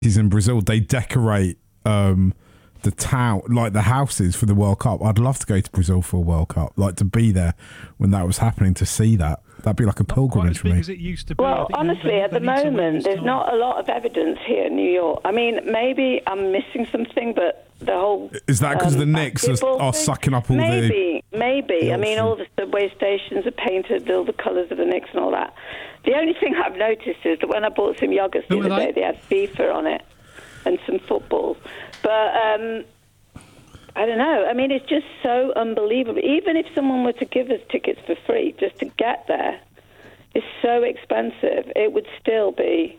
in Brazil, they decorate the town, like the houses for the World Cup. I'd love to go to Brazil for a World Cup, like to be there when that was happening, to see that. That'd be like a pilgrimage for me. As it used to be. Well, honestly, at the moment, there's not a lot of evidence here in New York. I mean, maybe I'm missing something, but the whole... Is that because the Knicks are sucking up all Maybe. I mean, all the subway stations are painted, all the colours of the Knicks and all that. The only thing I've noticed is that when I bought some yogurts the other day, they had FIFA on it and some football. But... I don't know. I mean, it's just so unbelievable. Even if someone were to give us tickets for free just to get there, it's so expensive. It would still be,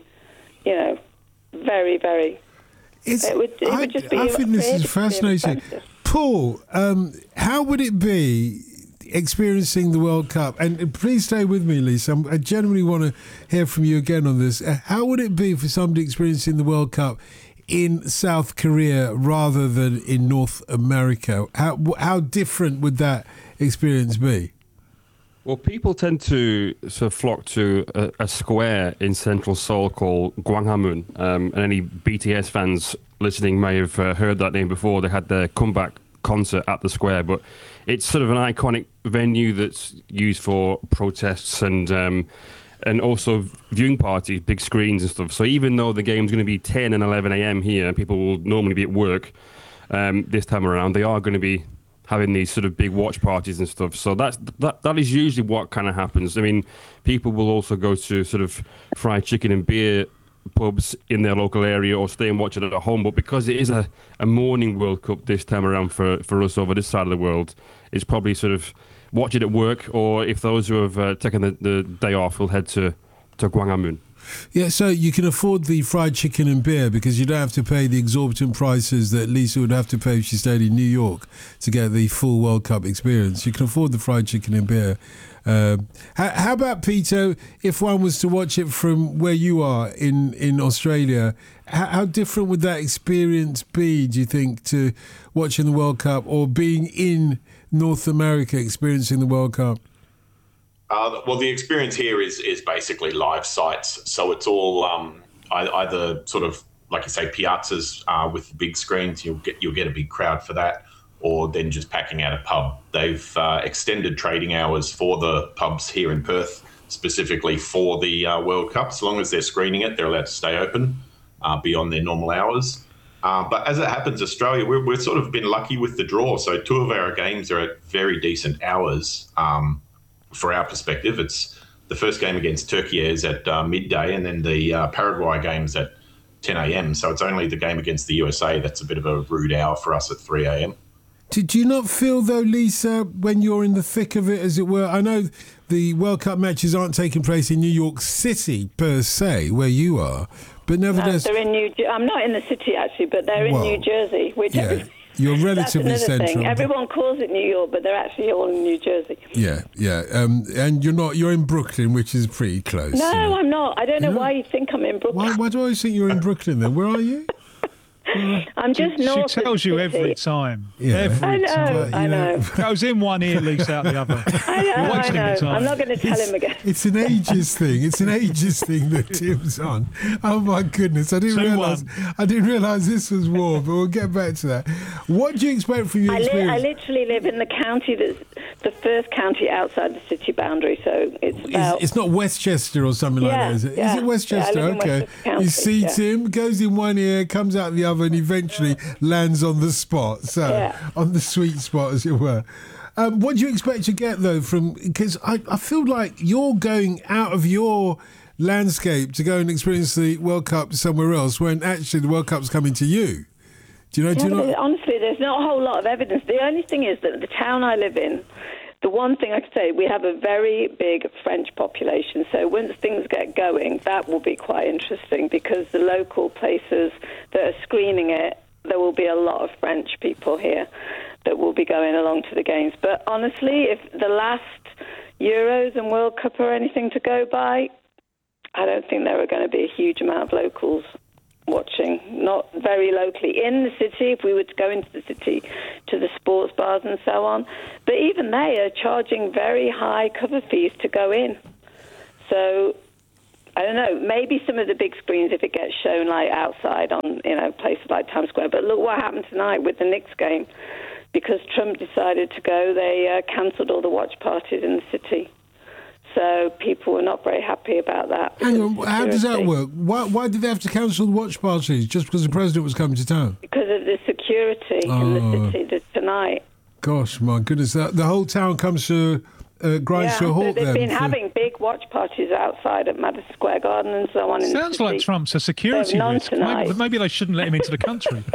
very, very... It would just be... I think this is fascinating. Paul, how would it be experiencing the World Cup? And please stay with me, Lisa. I genuinely want to hear from you again on this. How would it be for somebody experiencing the World Cup in South Korea rather than in North America? How different would that experience be? Well, people tend to sort of flock to a square in central Seoul called Gwanghwamun. And any BTS fans listening may have heard that name before. They had their comeback concert at the square, but it's sort of an iconic venue that's used for protests and also viewing parties, big screens and stuff. So even though the game's going to be 10 and 11 a.m. here, and people will normally be at work this time around, they are going to be having these sort of big watch parties and stuff. So that is usually what kind of happens. I mean, people will also go to sort of fried chicken and beer pubs in their local area or stay and watch it at home. But because it is a morning World Cup this time around for us over this side of the world, it's probably sort of watch it at work, or if those who have taken the day off will head to Gwanghwamun. Yeah, so you can afford the fried chicken and beer because you don't have to pay the exorbitant prices that Lisa would have to pay if she stayed in New York to get the full World Cup experience. You can afford the fried chicken and beer. How about, Peter, if one was to watch it from where you are in Australia, how different would that experience be, do you think, to watching the World Cup or being in North America experiencing the World Cup? Well, the experience here is basically live sites. So it's all either sort of, like you say, piazzas with big screens. You'll get a big crowd for that, or then just packing out a pub. They've extended trading hours for the pubs here in Perth, specifically for the World Cup. As long as they're screening it, they're allowed to stay open beyond their normal hours. But as it happens, Australia, we've sort of been lucky with the draw. So 2 of our games are at very decent hours for our perspective. It's the first game against Turkey is at midday, and then the Paraguay game's at 10 a.m. So it's only the game against the USA that's a bit of a rude hour for us at 3 a.m. Do you not feel, though, Lisa, when you're in the thick of it, as it were? I know the World Cup matches aren't taking place in New York City, per se, where you are, but nevertheless... No, they're in I'm not in the city, actually, but they're in New Jersey, which... Yeah. You're relatively central. Thing. Everyone calls it New York, but they're actually all in New Jersey. Yeah. And you're in Brooklyn, which is pretty close. No, I'm not. I don't know why you think I'm in Brooklyn. Why do I always think you're in Brooklyn then? Where are you? I'm just north. She tells you every time. Yeah. Every time. I know. Goes in one ear, leaks out the other. I know. I'm not going to tell him again. It's an ages thing. It's an ages thing that Tim's on. Oh my goodness! I didn't realise this was war. But we'll get back to that. What do you expect from your experience? I literally live in the county that's the first county outside the city boundary. So it's not Westchester or something like that, is it? Yeah. Is it Westchester? Okay. You see Tim goes in one ear, comes out the other, and eventually lands on the spot. So on the sweet spot, as it were. What do you expect to get though from? Because I feel like you're going out of your landscape to go and experience the World Cup somewhere else, when actually the World Cup's coming to you. Do you know? Honestly, there's not a whole lot of evidence. The only thing is that the town I live in, the one thing I could say, we have a very big French population. So once things get going, that will be quite interesting, because the local places that are screening it, there will be a lot of French people here that will be going along to the games. But honestly, if the last Euros and World Cup are anything to go by, I don't think there are going to be a huge amount of locals watching, not very locally. In the city, if we were to go into the city, to the sports bars and so on, but even they are charging very high cover fees to go in. So I don't know, maybe some of the big screens if it gets shown like outside on, places like Times Square. But look what happened tonight with the Knicks game. Because Trump decided to go, they cancelled all the watch parties in the city. So people were not very happy about that. Hang on, how does that work? Why did they have to cancel the watch parties? Just because the president was coming to town? Because of the security in the city tonight. Gosh, my goodness. The whole town comes to grinds to a halt so they've then. been having big watch parties outside at Madison Square Garden and so on. Sounds like Trump's a security risk. Maybe they shouldn't let him into the country.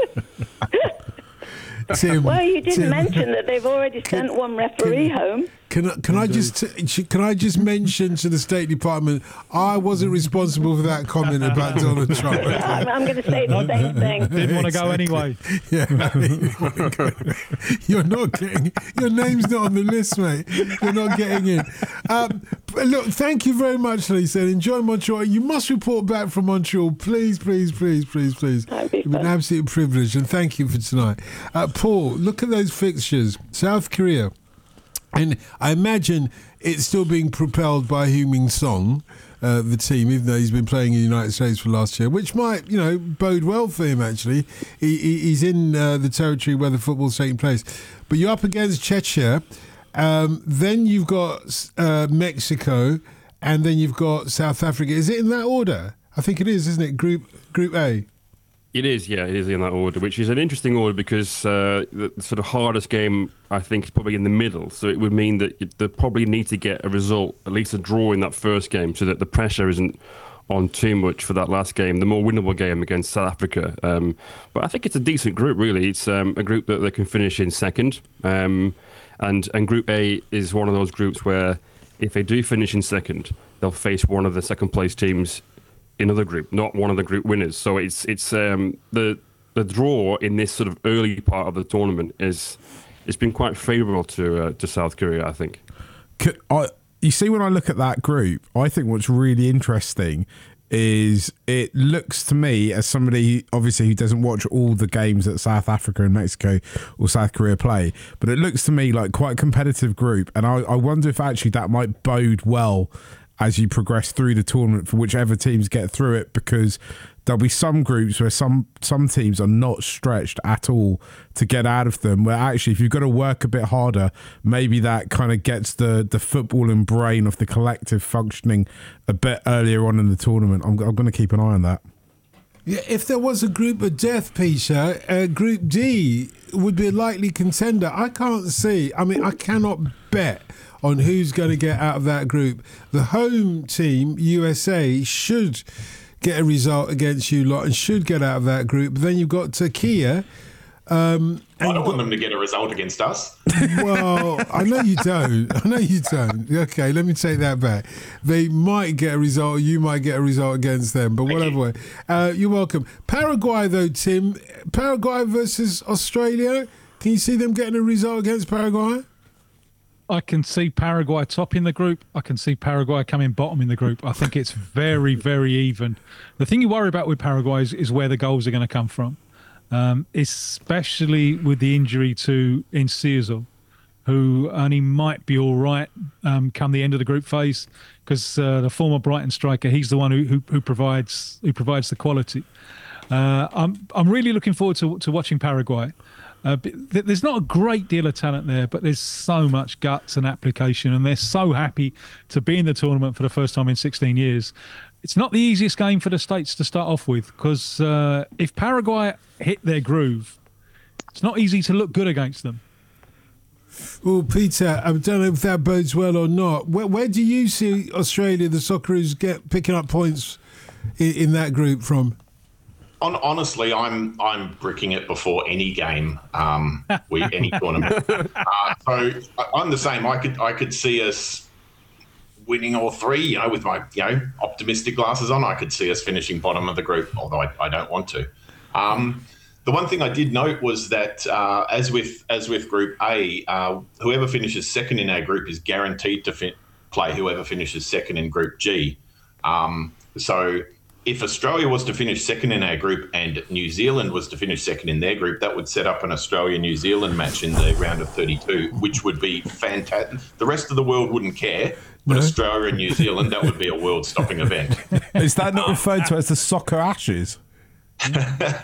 Tim, well, you didn't mention that they've already sent one referee home. Can I just mention to the State Department, I wasn't responsible for that comment about Donald Trump. I'm going to say the same thing. Didn't want to go anyway. Yeah, you're not getting. Your name's not on the list, mate. You're not getting in. Look, thank you very much, Lisa. Enjoy Montreal. You must report back from Montreal, please, please, please, please, please. It's been an absolute privilege, and thank you for tonight. Paul, look at those fixtures. South Korea. And I imagine it's still being propelled by Heung-min Son, the team, even though he's been playing in the United States for last year, which might, bode well for him, actually. He's in the territory where the football's taking place. But you're up against Czechia. Then you've got Mexico. And then you've got South Africa. Is it in that order? I think it is, isn't it? Group A. It is, yeah, it is in that order, which is an interesting order because the sort of hardest game, I think, is probably in the middle. So it would mean that they probably need to get a result, at least a draw in that first game, so that the pressure isn't on too much for that last game, the more winnable game against South Africa. But I think it's a decent group, really. It's a group that they can finish in second. And Group A is one of those groups where if they do finish in second, they'll face one of the second-place teams in another group, not one of the group winners. So it's the draw in this sort of early part of the tournament it's been quite favourable to South Korea, I think. You see, when I look at that group, I think what's really interesting is it looks to me, as somebody obviously who doesn't watch all the games that South Africa and Mexico or South Korea play, but it looks to me like quite a competitive group, and I wonder if actually that might bode well as you progress through the tournament for whichever teams get through it, because there'll be some groups where some teams are not stretched at all to get out of them, where actually if you've got to work a bit harder, maybe that kind of gets the footballing brain of the collective functioning a bit earlier on in the tournament. I'm going to keep an eye on that. Yeah, if there was a group of death, Peter, Group D would be a likely contender. I can't see. I mean, I cannot bet on who's going to get out of that group. The home team, USA, should get a result against you lot and should get out of that group. But then you've got Turkey. I don't want them to get a result against us. Well, I know you don't. Okay, let me take that back. They might get a result, or you might get a result against them, but whatever way. You're welcome. Paraguay, though, Tim. Paraguay versus Australia. Can you see them getting a result against Paraguay? I can see Paraguay topping the group. I can see Paraguay coming bottom in the group. I think it's very, very even. The thing you worry about with Paraguay is where the goals are going to come from, especially with the injury to Enciso, who only might be all right come the end of the group phase, because the former Brighton striker, he's the one who provides the quality. I'm really looking forward to watching Paraguay. There's not a great deal of talent there, but there's so much guts and application, and they're so happy to be in the tournament for the first time in 16 years. It's not the easiest game for the States to start off with, because if Paraguay hit their groove, it's not easy to look good against them. Well, Peter, I don't know if that bodes well or not. Where do you see Australia, the Socceroos, picking up points in that group from? Honestly, I'm bricking it before any game, any tournament. So I'm the same. I could see us winning all three. With my optimistic glasses on, I could see us finishing bottom of the group. Although I don't want to. The one thing I did note was that as with Group A, whoever finishes second in our group is guaranteed to play whoever finishes second in Group G. So if Australia was to finish second in our group and New Zealand was to finish second in their group, that would set up an Australia-New Zealand match in the round of 32, which would be fantastic. The rest of the world wouldn't care, but Australia and New Zealand, that would be a world-stopping event. Is that not referred to as the Soccer Ashes?